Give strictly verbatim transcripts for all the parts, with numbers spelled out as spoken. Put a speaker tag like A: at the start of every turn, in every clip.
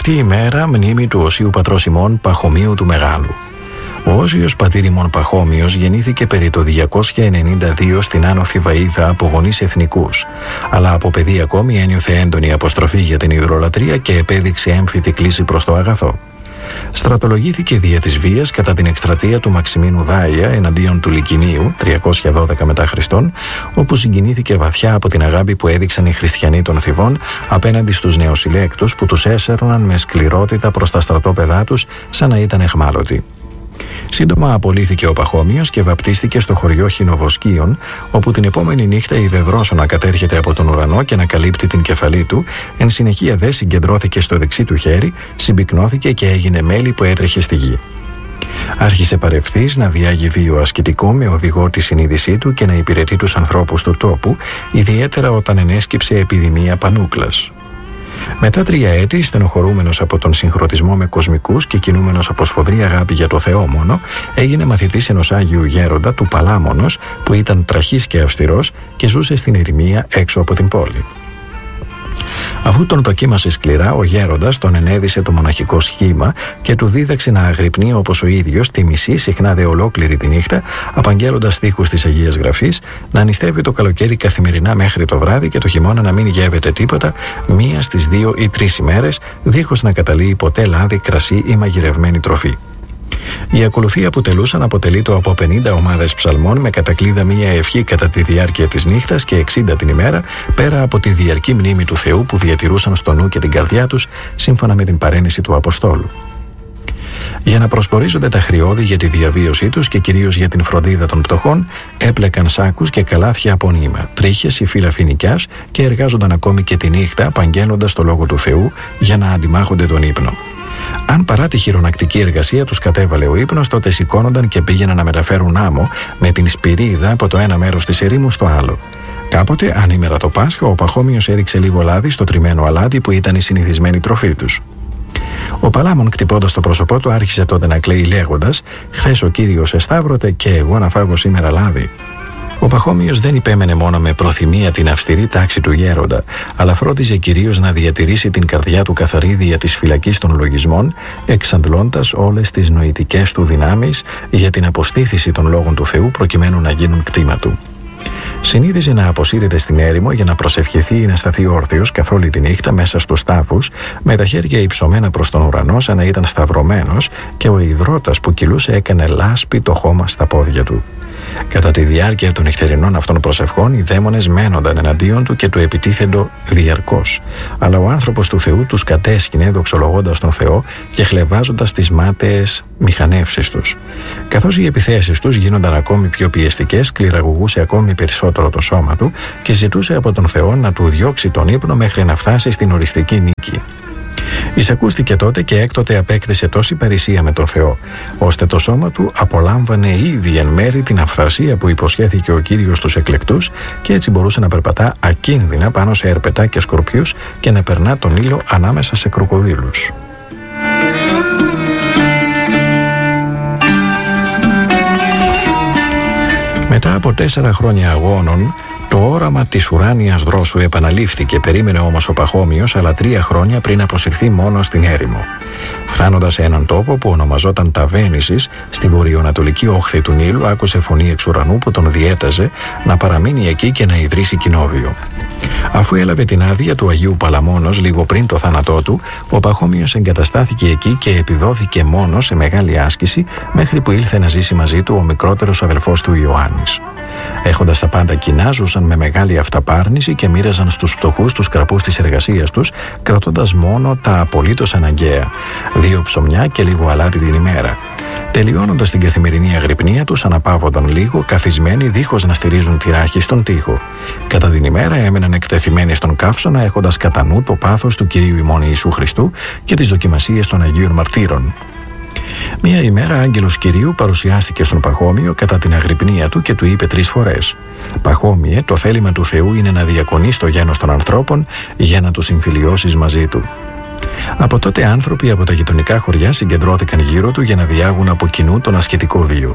A: αυτή η μέρα μνήμη του Οσίου Πατρός ημών Παχωμίου του Μεγάλου. Ο Όσιος πατήρ ημών Παχώμιος γεννήθηκε περί το διακόσια ενενήντα δύο στην Άνω Θηβαΐδα από γονείς εθνικούς, αλλά από παιδί ακόμη ένιωθε έντονη αποστροφή για την ιδρολατρεία και επέδειξε έμφυτη κλίση προς το αγαθό. Στρατολογήθηκε δια της βίας κατά την εκστρατεία του Μαξιμίνου Δάια εναντίον του Λικινίου τριακόσια δώδεκα μετά Χριστόν, όπου συγκινήθηκε βαθιά από την αγάπη που έδειξαν οι χριστιανοί των Θηβών απέναντι στους νεοσυλλέκτους που τους έσερναν με σκληρότητα προς τα στρατόπεδά τους σαν να ήταν εχμάλωτοι. Σύντομα απολύθηκε ο Παχώμιος και βαπτίστηκε στο χωριό Χινοβοσκίων, όπου την επόμενη νύχτα είδε δρόσο να κατέρχεται από τον ουρανό και να καλύπτει την κεφαλή του. Εν συνεχεία δε συγκεντρώθηκε στο δεξί του χέρι, συμπυκνώθηκε και έγινε μέλι που έτρεχε στη γη. Άρχισε παρευθύς να διάγει βίο ασκητικό με οδηγό τη συνείδησή του και να υπηρετεί τους ανθρώπους του τόπου, ιδιαίτερα όταν ενέσκυψε επιδημία πανούκλας. Μετά τρία έτη, στενοχωρούμενος από τον συγχρονισμό με κοσμικούς και κινούμενος από σφοδρή αγάπη για το Θεό μόνο, έγινε μαθητής ενός Άγιου Γέροντα του Παλάμονος, που ήταν τραχής και αυστηρός και ζούσε στην ερημία έξω από την πόλη. Αφού τον δοκίμασε σκληρά, ο γέροντας τον ενέδισε το μοναχικό σχήμα και του δίδαξε να αγρυπνεί όπως ο ίδιος τη μισή, συχνά δε ολόκληρη τη νύχτα, απαγγέλλοντας στίχους της Αγίας Γραφής, να νηστεύει το καλοκαίρι καθημερινά μέχρι το βράδυ και το χειμώνα να μην γεύεται τίποτα, μία στις δύο ή τρεις ημέρες, δίχως να καταλύει ποτέ λάδι, κρασί ή μαγειρευμένη τροφή. Η ακολουθία που τελούσαν αποτελείτο από πενήντα ομάδες ψαλμών με κατακλείδα μία ευχή κατά τη διάρκεια της νύχτας και εξήντα την ημέρα, πέρα από τη διαρκή μνήμη του Θεού που διατηρούσαν στο νου και την καρδιά τους, σύμφωνα με την παρένεση του Αποστόλου. Για να προσπορίζονται τα χρειώδη για τη διαβίωσή τους και κυρίως για την φροντίδα των πτωχών, έπλεκαν σάκους και καλάθια από νήμα, τρίχες ή φύλλα φοινικιάς και εργάζονταν ακόμη και τη νύχτα, απαγγέλλοντας το λόγο του Θεού για να αντιμάχονται τον ύπνο. Αν παρά τη χειρονακτική εργασία τους κατέβαλε ο ύπνος, τότε σηκώνονταν και πήγαιναν να μεταφέρουν άμμο με την σπυρίδα από το ένα μέρος της ερήμου στο άλλο. Κάποτε, ανήμερα το Πάσχα, ο Παχώμιος έριξε λίγο λάδι στο τριμμένο αλάτι που ήταν η συνηθισμένη τροφή τους. Ο Παλάμων, κτυπώντας το πρόσωπό του, άρχισε τότε να κλαίει λέγοντας: «Χθες ο Κύριος εσταύρωτε και εγώ να φάγω σήμερα λάδι». Ο Παχώμιος δεν υπέμενε μόνο με προθυμία την αυστηρή τάξη του γέροντα, αλλά φρόντιζε κυρίως να διατηρήσει την καρδιά του καθαρή δια της φυλακής των λογισμών, εξαντλώντας όλες τις νοητικές του δυνάμεις για την αποστήθηση των λόγων του Θεού προκειμένου να γίνουν κτήμα του. Συνήθιζε να αποσύρεται στην έρημο για να προσευχηθεί ή να σταθεί όρθιος καθ' όλη τη νύχτα μέσα στους τάφους, με τα χέρια υψωμένα προς τον ουρανό σαν να ήταν σταυρωμένος, και ο ιδρώτας που κυλούσε έκανε λάσπη το χώμα στα πόδια του. Κατά τη διάρκεια των νυχτερινών αυτών προσευχών, οι δαίμονες μένονταν εναντίον του και του επιτίθεντο διαρκώς. Αλλά ο άνθρωπος του Θεού τους κατέσχυνε, δοξολογώντας τον Θεό και χλευάζοντας τις μάταιες μηχανεύσεις τους. Καθώς οι επιθέσεις τους γίνονταν ακόμη πιο πιεστικές, κληραγωγούσε ακόμη περισσότερο το σώμα του και ζητούσε από τον Θεό να του διώξει τον ύπνο μέχρι να φτάσει στην οριστική νίκη. Εισακούστηκε τότε και έκτοτε απέκτησε τόση παρησία με τον Θεό, ώστε το σώμα του απολάμβανε ήδη εν μέρη την αυθαρσία που υποσχέθηκε ο Κύριος στους εκλεκτούς και έτσι μπορούσε να περπατά ακίνδυνα πάνω σε ερπετά και σκορπιούς και να περνά τον ήλιο ανάμεσα σε κροκοδίλους. Μετά από τέσσερα χρόνια αγώνων, το όραμα της ουράνιας δρόσου επαναλήφθηκε. Περίμενε όμως ο Παχώμιος άλλα τρία χρόνια πριν αποσυρθεί μόνο στην έρημο. Φτάνοντας σε έναν τόπο που ονομαζόταν Ταβένισης, στη βορειοανατολική όχθη του Νείλου, άκουσε φωνή εξ ουρανού που τον διέταζε να παραμείνει εκεί και να ιδρύσει κοινόβιο. Αφού έλαβε την άδεια του Αγίου Παλαμώνος λίγο πριν το θάνατό του, ο Παχώμιος εγκαταστάθηκε εκεί και επιδόθηκε μόνο σε μεγάλη άσκηση μέχρι που ήλθε να ζήσει μαζί του ο μικρότερος αδελφός του Ιωάννης. Έχοντας τα πάντα κοινά, ζούσαν με μεγάλη αυταπάρνηση και μοίραζαν στους φτωχούς τους καρπούς της εργασίας τους, κρατώντας μόνο τα απολύτως αναγκαία, δύο ψωμιά και λίγο αλάτι την ημέρα. Τελειώνοντας την καθημερινή αγρυπνία τους, αναπαύονταν λίγο, καθισμένοι δίχως να στηρίζουν τη ράχη στον τοίχο. Κατά την ημέρα έμεναν εκτεθειμένοι στον καύσωνα, έχοντας κατά νου το πάθος του Κυρίου ημών Ιησού Χριστού και τις δοκιμασίες των Αγίων Μαρτύρων. Μία ημέρα άγγελος Κυρίου παρουσιάστηκε στον Παχώμιο κατά την αγρυπνία του και του είπε τρεις φορές: «Παχώμιε, το θέλημα του Θεού είναι να διακονείς το γένος των ανθρώπων για να τους συμφιλιώσεις μαζί του». Από τότε άνθρωποι από τα γειτονικά χωριά συγκεντρώθηκαν γύρω του για να διάγουν από κοινού τον ασκητικό βίο.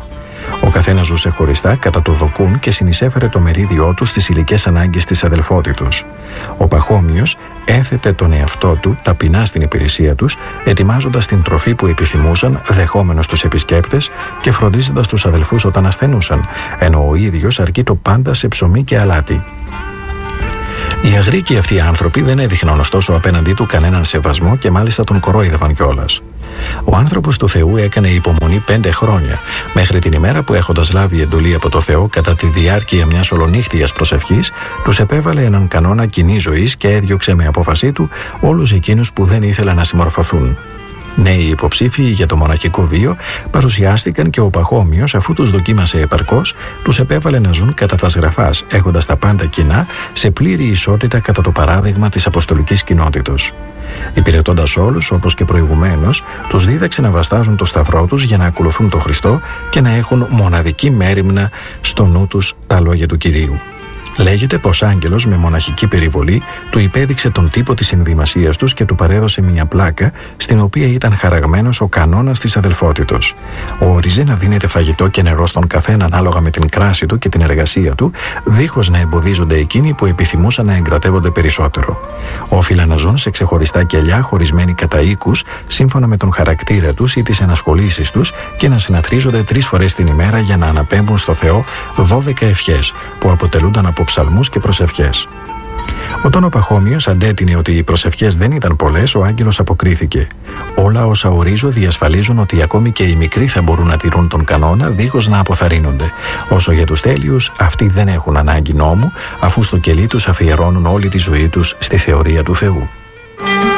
A: Ο καθένας ζούσε χωριστά κατά το δοκούν και συνεισέφερε το μερίδιό του στις υλικές ανάγκες της αδελφότητος. Ο Παχώμιος έθετε τον εαυτό του ταπεινά στην υπηρεσία τους, ετοιμάζοντας την τροφή που επιθυμούσαν, δεχόμενος τους επισκέπτες και φροντίζοντας τους αδελφούς όταν ασθενούσαν, ενώ ο ίδιος αρκεί το πάντα σε ψωμί και αλάτι. Οι αγρίκοι αυτοί οι άνθρωποι δεν έδειχναν ωστόσο απέναντί του κανέναν σεβασμό και μάλιστα τον κορόιδευαν κιόλας. Ο άνθρωπος του Θεού έκανε υπομονή πέντε χρόνια, μέχρι την ημέρα που, έχοντας λάβει εντολή από το Θεό κατά τη διάρκεια μιας ολονύχτιας προσευχής, τους επέβαλε έναν κανόνα κοινής ζωής και έδιωξε με απόφασή του όλους εκείνους που δεν ήθελαν να συμμορφωθούν. Νέοι υποψήφιοι για το μοναχικό βίο παρουσιάστηκαν και ο Παχώμιος, αφού τους δοκίμασε επαρκώς, τους επέβαλε να ζουν κατά τας γραφάς, έχοντας τα πάντα κοινά, σε πλήρη ισότητα κατά το παράδειγμα της αποστολικής κοινότητος. Υπηρετώντας όλους, όπως και προηγουμένως, τους δίδαξε να βαστάζουν το σταυρό τους για να ακολουθούν τον Χριστό και να έχουν μοναδική μέριμνα στο νου τους τα λόγια του Κυρίου. Λέγεται πως άγγελος με μοναχική περιβολή του υπέδειξε τον τύπο της ενδυμασίας τους και του παρέδωσε μια πλάκα στην οποία ήταν χαραγμένος ο κανόνας της αδελφότητος. Όριζε να δίνεται φαγητό και νερό στον καθένα ανάλογα με την κράση του και την εργασία του, δίχως να εμποδίζονται εκείνοι που επιθυμούσαν να εγκρατεύονται περισσότερο. Όφυλαν να ζουν σε ξεχωριστά κελιά, χωρισμένοι κατά οίκους, σύμφωνα με τον χαρακτήρα τους ή τις ενασχολήσεις τους, και να συναθρίζονται τρεις φορές την ημέρα για να αναπέμπουν στο Θεό δώδεκα ευχές που αποτελούνταν από ψαλμούς και προσευχές. Όταν ο Παχώμιος αντέτεινε ότι οι προσευχές δεν ήταν πολλές, ο άγγελος αποκρίθηκε: «Όλα όσα ορίζω διασφαλίζουν ότι ακόμη και οι μικροί θα μπορούν να τηρούν τον κανόνα δίχως να αποθαρρύνονται. Όσο για τους τέλειους, αυτοί δεν έχουν ανάγκη νόμου, αφού στο κελί τους αφιερώνουν όλη τη ζωή τους στη θεωρία του Θεού».